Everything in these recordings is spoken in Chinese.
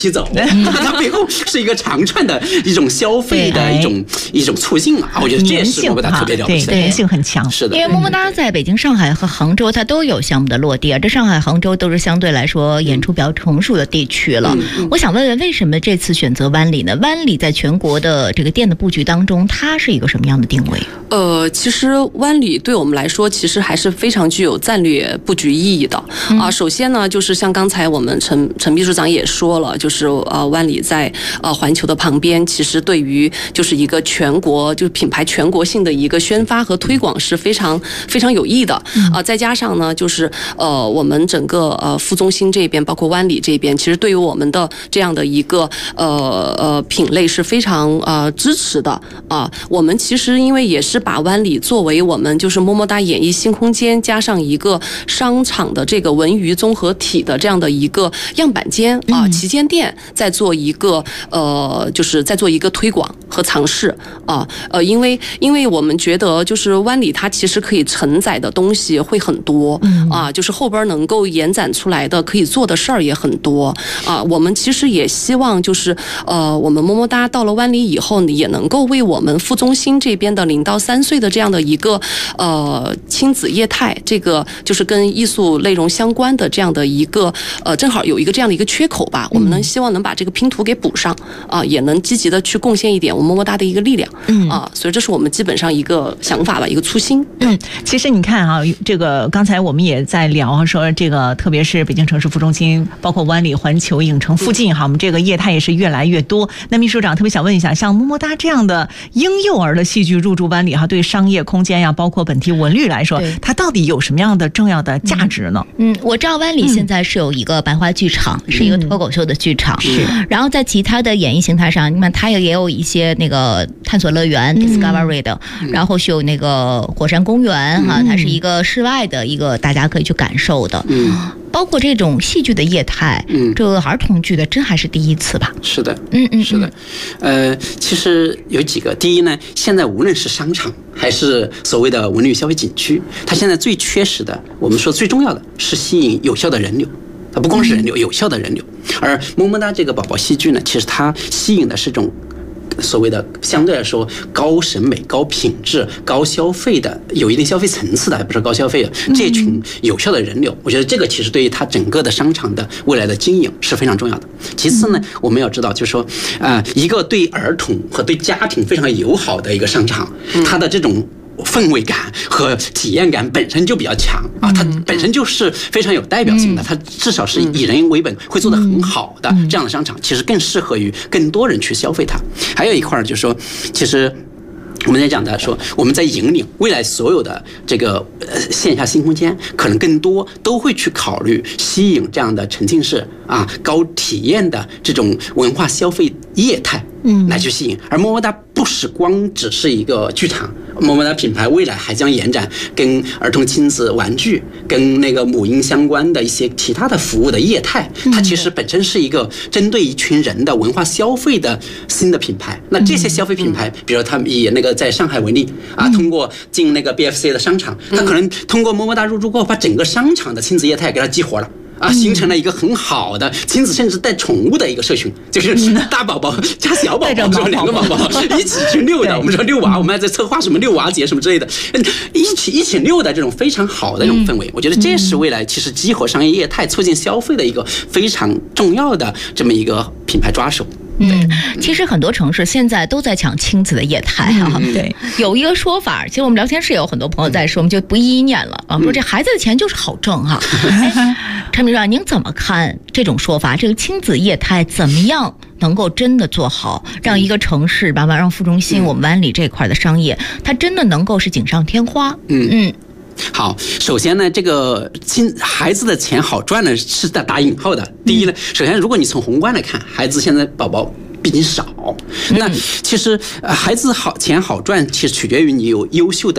走，它背后是一个长串的一种消费的一种促进啊！我觉得这也是么么哒特别了不起的， 粘性很强。 是的， 因为么么哒在北京、上海和杭州它都有项目的落地，这上海、杭州都是相对来说演出比较成熟的地区了。我想问问，为什么这次选择湾里呢？湾里在全国的这个店的布局当中，它是一个什么样的定位？ 其实湾里对我们来说，其实还是非常具有战略布局意义的啊。首先呢，就是像刚才我们陈秘书长也说了，就是湾里在环球的旁边，其实对于就是一个全国就是品牌全国性的一个宣发和推广是非常非常有益的啊。再加上呢，就是我们整个副中心这边，包括湾里这边，其实对于我们的这样的一个品类是非常支持的啊。我们其实因为也是把湾里作为我们就是么么哒演艺新空间加上一个商场的这个文娱综合体的这样的一个样板间啊旗舰店，在做一个就是在做一个推广和尝试啊。因为我们觉得就是湾里它其实可以承载的东西会很多啊，就是后边能够延展出来的可以做的事儿也很多啊。我们其实也希望就是我们么么哒到了湾里以后，也能够为我们副中心这边的0到3岁的这样的一个亲子业态，这个就是跟艺术内容相关的这样的一个正好有一个这样的一个缺口吧，我们希望能把这个拼图给补上啊，也能积极的去贡献一点我们么么哒的一个力量啊，所以这是我们基本上一个想法吧，一个初心。 其实你看啊，这个刚才我们也在聊说这个，特别是北京城市副中心，包括湾里环球影城附近哈，我们这个业态也是越来越多。那秘书长特别想问一下，像么么哒这样的婴幼儿的戏剧入驻湾里哈，对商业空间呀，包括本地文旅来说，它到底有什么样的重要的价值呢？ 我知道湾里现在是有一个白话剧场，是一个脱口秀的剧场，然后在其他的演艺形态上，你看它也有一些那个探索乐园 Discovery 的，然后是有那个火山公园哈，它是一个室外的一个大家可以去感受的。包括这种戏剧的业态，这个儿童剧的真还是第一次吧？ 是的，是的，其实有几个。第一呢，现在无论是商场还是所谓的文旅消费景区，它现在最缺失的，我们说最重要的是吸引有效的人流。它不光是人流，有效的人流。而么么哒这个宝宝戏剧呢，其实它吸引的是这种所谓的相对来说高审美、高品质、高消费的，有一定消费层次的，还不是高消费的这群有效的人流。我觉得这个其实对于它整个的商场的未来的经营是非常重要的。其次呢，我们要知道，就是说，一个对儿童和对家庭非常友好的一个商场，它的这种氛围感和体验感本身就比较强啊，它本身就是非常有代表性的，它至少是以人为本，会做得很好的这样的商场，其实更适合于更多人去消费它。还有一块就是说，其实我们在讲的说，我们在引领未来所有的这个线下新空间，可能更多都会去考虑吸引这样的沉浸式啊高体验的这种文化消费业态，来去吸引。而么么哒不是光只是一个剧场，么么哒品牌未来还将延展跟儿童亲子玩具、跟那个母婴相关的一些其他的服务的业态，它其实本身是一个针对一群人的文化消费的新的品牌。那这些消费品牌，比如他们以那个在上海为例啊，通过进那个 BFC 的商场，他可能通过么么哒入驻过后，把整个商场的亲子业态给它激活了。形成了一个很好的亲子甚至带宠物的一个社群，就是大宝宝加小宝宝，说2个宝宝一起去遛的。我们说遛娃，我们还在策划什么遛娃节什么之类的，一起遛的这种非常好的这种氛围。我觉得这是未来其实激活商业业态、促进消费的一个非常重要的这么一个品牌抓手。 其实很多城市现在都在抢亲子的业态啊。 对， 有一个说法，其实我们聊天室有很多朋友在说，我们就不一一念了啊。说这孩子的钱就是好挣哈。陈秘书长，您怎么看这种说法？这个亲子业态怎么样能够真的做好，让一个城市慢慢让副中心我们湾里这块的商业，它真的能够是锦上添花？ 好，首先呢，这个孩子的钱好赚呢是打引号的。第一呢，首先如果你从宏观来看，孩子现在宝宝毕竟少，那其实孩子钱好赚，其实取决于你有优秀的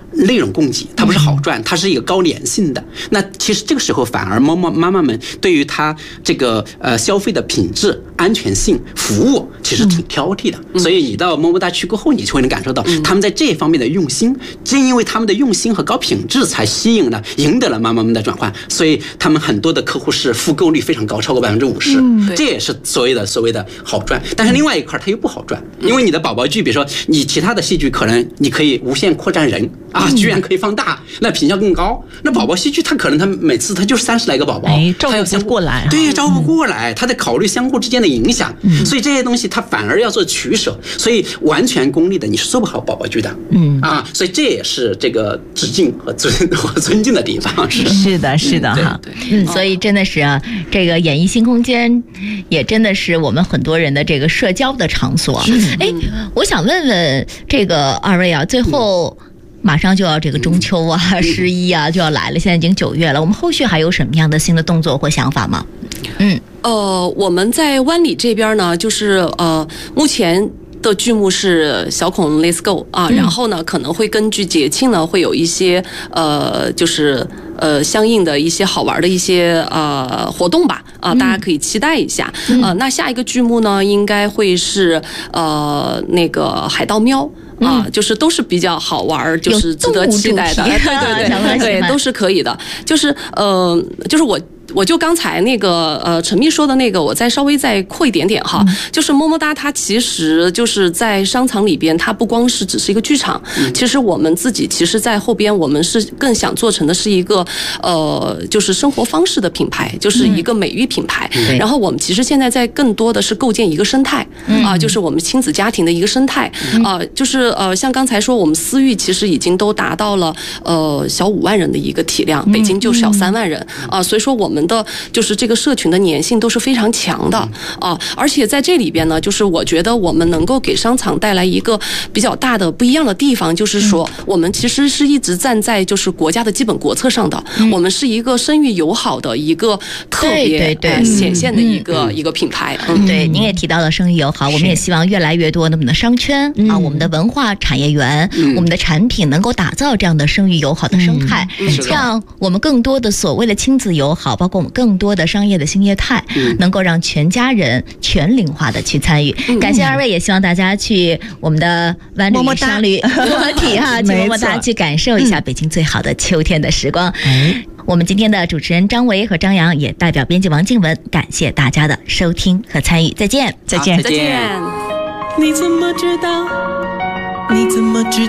内容供给，它不是好赚，它是一个高粘性的。那其实这个时候反而妈妈们对于它这个消费的品质、安全性、服务其实挺挑剔的。所以你到么么哒去过后，你就会能感受到他们在这方面的用心。正因为他们的用心和高品质，才赢得了妈妈们的转换。所以他们很多的客户是复购率非常高，超过50%。这也是所谓的好赚。但是另外一块它又不好赚，因为你的宝宝剧，比如说你其他的戏剧可能你可以无限扩展人啊，居然可以放大，那品效更高。那宝宝戏剧它可能它每次它就是30来个宝宝， 照顾不过来， 对，照顾不过来，它得考虑相互之间的影响，所以这些东西它反而要做取舍，所以完全功利的你是做不好宝宝剧的，所以这也是这个致敬和尊敬的地方。 是的哈， 所以真的是啊，这个演艺新空间也真的是我们很多人的这个社交的场所。我想问问这个二位啊，最后马上就要这个中秋啊、11啊就要来了，现在已经9月了，我们后续还有什么样的新的动作或想法吗？ 我们在湾里这边呢，就是目前的剧目是小孔 Let's Go 啊，然后呢可能会根据节庆呢会有一些就是相应的一些好玩的一些活动吧大家可以期待一下。那下一个剧目呢应该会是那个海盗喵。就是都是比较好玩，就是值得期待的，对，都是可以的。就是我就刚才那个陈秘说的那个，我稍微再扩一点点哈，就是么么哒，它其实就是在商场里边，它不光是只是一个剧场，其实我们自己其实在后边，我们是更想做成的是一个就是生活方式的品牌，就是一个美育品牌。然后我们其实现在在更多的是构建一个生态就是我们亲子家庭的一个生态就是像刚才说，我们私域其实已经都达到了小5万人的一个体量，北京就小3万人所以说我们的就是这个社群的粘性都是非常强的而且在这里边呢，就是我觉得我们能够给商场带来一个比较大的不一样的地方，就是说我们其实是一直站在就是国家的基本国策上的，我们是一个生育友好的一个特别显现的一个品牌。 对，您也提到了生育友好，我们也希望越来越多的我们的商圈我们的文化产业园我们的产品能够打造这样的生育友好的生态，让我们更多的所谓的亲子友好，包括我们更多的商业的新业态能够让全家人全龄化的去参与。感谢二位，也希望大家去我们的湾旅商旅活体去么么哒去感受一下北京最好的秋天的时光。我们今天的主持人张维和张扬也代表编辑王静文感谢大家的收听和参与，再见。 再见。 再见。 你怎么知道？你怎么知